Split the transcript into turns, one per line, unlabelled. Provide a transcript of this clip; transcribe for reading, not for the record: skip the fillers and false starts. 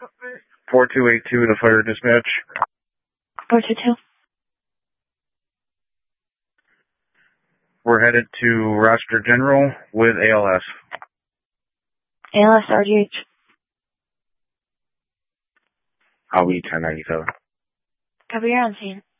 4282 to fire dispatch.
422.
We're headed to Rochester General with ALS.
ALS RGH.
I'll be 1097.
Copy, you're on scene.